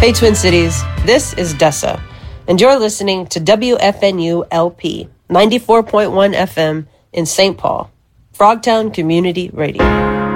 Hey, Twin Cities, this is Dessa, and you're listening to WFNU LP 94.1 FM in St. Paul, Frogtown Community Radio.